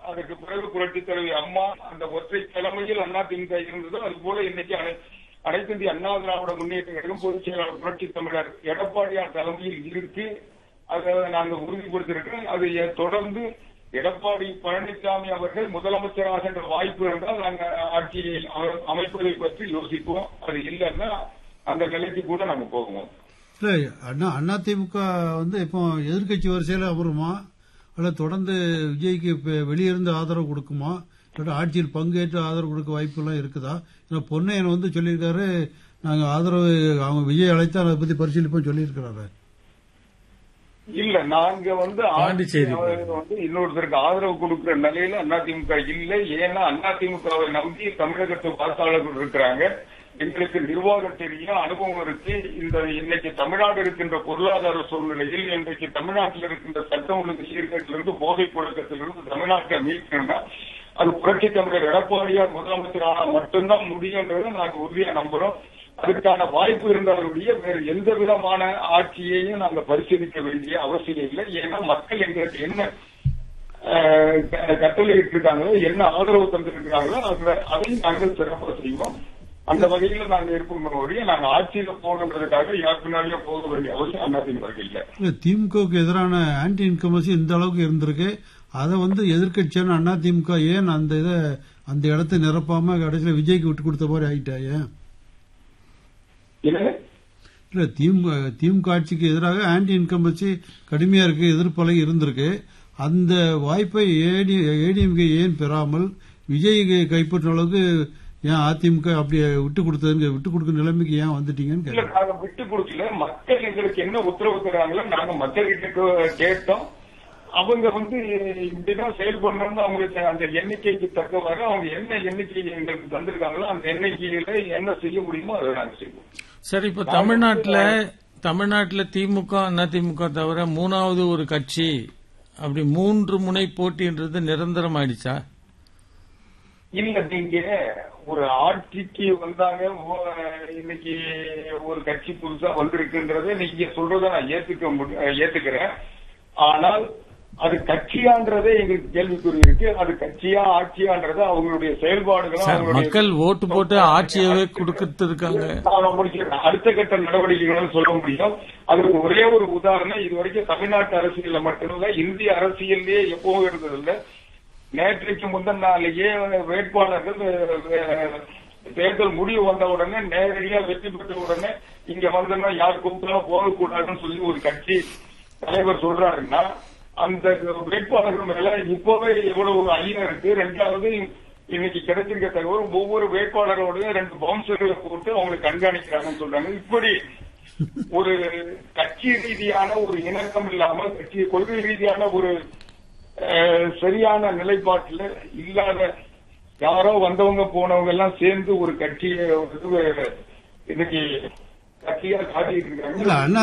அதற்கு பிறகு புரட்சித் தலைவி அம்மா அந்த ஒற்றை தலைமையில் அதிமுக இருந்ததோ அதுபோல இன்னைக்கு அனைத்து இந்திய அண்ணா திராவிட முன்னேற்ற கழகம் பொதுச் செயலாளர் புரட்சி தமிழர் எடப்பாடியார் தலைமையில் இருக்கு. அதை நாங்கள் உறுதிப்படுத்திருக்கோம். அதை தொடர்ந்து எடப்பாடி பழனிசாமி அவர்கள் முதலமைச்சராக என்ற வாய்ப்பு இருந்தால் நாங்கள் ஆட்சியை அமைப்பதை பற்றி யோசிப்போம். அது இல்லைன்னா அந்த நிலைக்கு கூட நாங்க போகுவோம். அதிமுக இப்போ எதிர்கட்சி வரிசையில அமருமா அல்ல தொடர்ந்து விஜய்க்கு வெளியிருந்து ஆதரவு கொடுக்குமா இல்ல ஆட்சியில் பங்கேற்று ஆதரவு கொடுக்க வாய்ப்பு எல்லாம் இருக்குதா? பொன்னையன் சொல்லியிருக்காரு, நாங்க ஆதரவு அவங்க விஜய் அழைத்தா அதை பத்தி பரிசீலிப்போம் சொல்லியிருக்கிறாரு. இல்ல நாங்க இன்னொருத்தருக்கு ஆதரவு கொடுக்கிற நிலையில அதிமுக இல்லை. ஏன்னா அதிமுகவை நம்பி தமிழகத்து வாக்காளர்கள் இருக்கிறாங்க. எங்களுக்கு நிர்வாகம் தெரியும், அனுபவம் இருக்கு. இன்னைக்கு தமிழ்நாடு இருக்கின்ற பொருளாதார சூழ்நிலையில் இன்றைக்கு தமிழ்நாட்டில் இருக்கின்ற சட்டம் ஒழுங்கு சீர்கேட்டிலிருந்து போதைப் புழக்கத்திலிருந்து தமிழ்நாட்டை மீட்கணும்னா அது புரட்சி தமிழர் எடப்பாடியார் முதலமைச்சரான மட்டும்தான் முடியும்ன்றதை நாங்கள் உறுதியா நம்புறோம். அதற்கான வாய்ப்பு இருந்தாலுடைய வேறு எந்த விதமான ஆட்சியையும் நாங்கள் பரிசீலிக்க வேண்டிய அவசியம் இல்லை. ஏன்னா மக்கள் எங்களுக்கு என்ன கட்டளையிட்டு இருக்காங்களோ, என்ன ஆதரவு தந்திருக்கிறாங்களோ அதையும் நாங்கள் சிறப்பாக செய்வோம். அந்த வகையில நாங்க இருப்போம். நாங்க ஆட்சியில போகணுன்றதுக்காக யார் பின்னாடியும் போக வேண்டிய அவசியம் அதிமுக இல்ல. திமுகவுக்கு எதிரான ஆன்டி இன்கமசி இந்த அளவுக்கு இருந்திருக்கு. அதை எதிர்கட்சியான அதிமுக ஏன் அந்த இடத்தை நிரப்பாம கடைசியில விஜய்க்கு விட்டு கொடுத்த மாதிரி ஆயிட்டாயே? இல்ல திமுக ஆட்சிக்கு எதிராக ஆன்டி இன்கம்பன்சி கடுமையா இருக்கு, எதிர்ப்பலை இருந்திருக்கு. அந்த வாய்ப்பை ஏடிஎம்கே ஏன் பெறாமல் விஜய் கைப்பற்ற அளவுக்கு ஏன் அதிமுக அப்படி விட்டு கொடுக்க நிலைமைக்கு ஏன் வந்துட்டீங்கன்னு நாங்க விட்டு கொடுக்கல. மக்கள் எங்களுக்கு என்ன உத்தரவு தராங்களோ நாங்க மக்கள்கிட்ட கேட்டோம். அவங்க இப்படிதான் செயல்படணும்னு அவங்களுக்கு அந்த எண்ணிக்கைக்கு தக்கவாறு அவங்க என்ன எண்ணிக்கை எங்களுக்கு தந்திருக்காங்களோ அந்த எண்ணிக்கையில என்ன செய்ய முடியுமோ அதை நாங்க செய்வோம். சரி, இப்ப தமிழ்நாட்டுல திமுக அதிமுக தவிர மூணாவது ஒரு கட்சி அப்படி 3 முனை போட்டின்றது நிரந்தரம் ஆயிடுச்சா? இல்ல, நீங்க ஒரு ஆட்சிக்கு வந்தாங்க, இன்னைக்கு ஒரு கட்சி புதுசா வந்திருக்குன்றத நீங்க சொல்றத நான் ஏத்துக்கிறேன். ஆனால் அது கட்சியான்றதே எங்களுக்கு கேள்விக்குறி இருக்கு. அது கட்சியா ஆட்சியான்றது அவங்களுடைய செயல்பாடுகளும் மக்கள் ஓட்டு போட்டு ஆட்சியவே கொடுத்திருக்காங்க. அடுத்த கட்ட நடவடிக்கைகள் சொல்ல முடியும். அதுக்கு ஒரே ஒரு உதாரணம், இதுவரைக்கும் தமிழ்நாட்டு அரசியல் மட்டுமல்ல இந்திய அரசியலே எப்பவும் இருந்ததில்லை. நேற்றைக்கு முந்தின நாளையே வேட்பாளர்கள் தேர்தல் முடிவு வந்த உடனே நேரடியா வெற்றி பெற்ற உடனே இங்க வந்தோம்னா யார் கூப்பிட்டாலும் போகக்கூடாதுன்னு சொல்லி ஒரு கட்சி தலைவர் சொல்றாருன்னா அந்த வேட்பாளர்கள் மேல இப்பவே எவ்வளவு ஐயம் இருக்கு. ரெண்டாவது இன்னைக்கு கிடைச்சிருக்க தகவல் ஒவ்வொரு வேட்பாளரோட 2 பவுன்சர்களை போட்டு அவங்களுக்கு கண்காணிக்கிறாங்கன்னு சொல்றாங்க. இப்படி ஒரு கட்சி ரீதியான ஒரு இணக்கம் இல்லாம கட்சி கொள்கை ரீதியான ஒரு சரியான நிலைப்பாட்டில் இல்லாத யாரோ வந்தவங்க போனவங்க எல்லாம் சேர்ந்து ஒரு கட்சியை இன்னைக்கு கட்சியா காட்டிட்டு இருக்காங்க.